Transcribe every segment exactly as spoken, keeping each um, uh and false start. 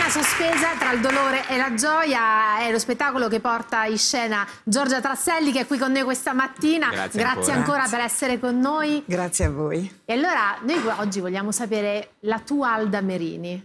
Donna sospesa tra il dolore e la gioia è lo spettacolo che porta in scena Giorgia Trasselli, che è qui con noi questa mattina. Grazie, Grazie ancora, ancora per essere con noi. Grazie a voi. E allora noi oggi vogliamo sapere la tua Alda Merini.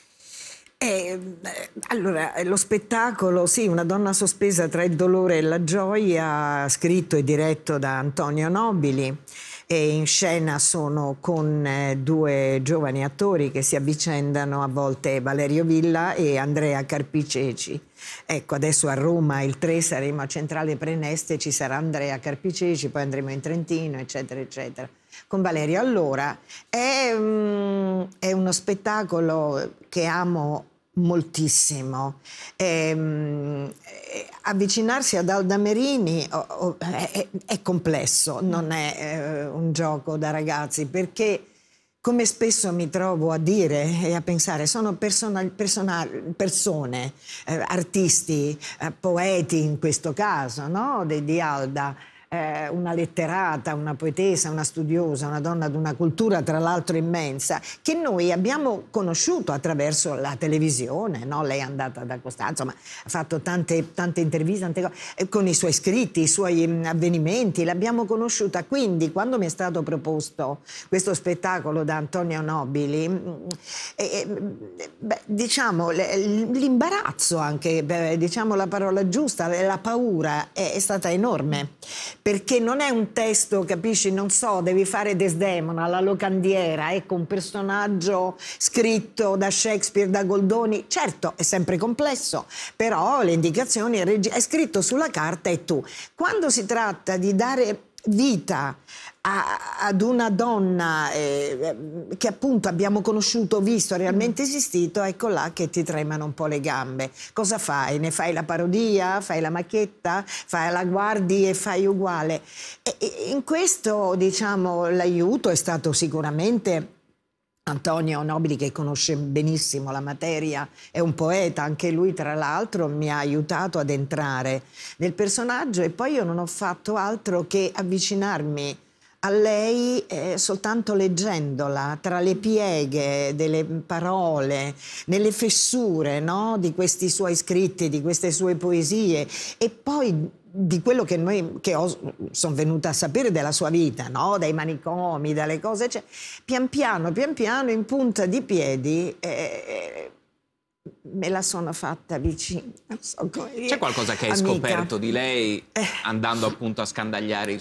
Eh, allora, lo spettacolo, sì, una donna sospesa tra il dolore e la gioia, scritto e diretto da Antonio Nobili, e in scena sono con eh, due giovani attori che si avvicendano, a volte Valerio Villa e Andrea Carpiceci. Ecco, adesso a Roma il tre saremo a Centrale Preneste, ci sarà Andrea Carpiceci, poi andremo in Trentino, eccetera, eccetera. Con Valerio. Allora, è, um, è uno spettacolo che amo moltissimo. E, um, avvicinarsi ad Alda Merini oh, oh, è, è complesso, non è eh, un gioco da ragazzi, perché come spesso mi trovo a dire e a pensare, sono persona, persona, persone, eh, artisti, eh, poeti in questo caso, no? di, di Alda. Eh, una letterata, una poetessa, una studiosa, una donna di una cultura tra l'altro immensa, che noi abbiamo conosciuto attraverso la televisione, no? Lei è andata da Costanzo, ma ha fatto tante, tante interviste, tante cose, eh, con i suoi scritti, i suoi mh, avvenimenti, l'abbiamo conosciuta. Quindi quando mi è stato proposto questo spettacolo da Antonio Nobili, mh, eh, beh, diciamo l'imbarazzo anche, beh, diciamo la parola giusta, la paura è, è stata enorme. Perché non è un testo, capisci, non so, devi fare Desdemona, la locandiera, ecco, un personaggio scritto da Shakespeare, da Goldoni. Certo, è sempre complesso, però le indicazioni è scritto sulla carta e tu. Quando si tratta di dare vita a, ad una donna eh, che appunto abbiamo conosciuto, visto, realmente esistito, ecco là che ti tremano un po' le gambe. Cosa fai? Ne fai la parodia? Fai la macchietta? Fai la guardi e fai uguale? E, e in questo, diciamo, l'aiuto è stato sicuramente Antonio Nobili, che conosce benissimo la materia, è un poeta, anche lui tra l'altro mi ha aiutato ad entrare nel personaggio, e poi io non ho fatto altro che avvicinarmi a lei eh, soltanto leggendola, tra le pieghe delle parole, nelle fessure, no? di questi suoi scritti, di queste sue poesie, e poi di quello che noi che ho, sono venuta a sapere della sua vita, no? dai manicomi, dalle cose, cioè, pian piano, pian piano, in punta di piedi, eh, me la sono fatta vicina. Non so come dire. C'è qualcosa che hai Amica. scoperto di lei andando appunto a scandagliare i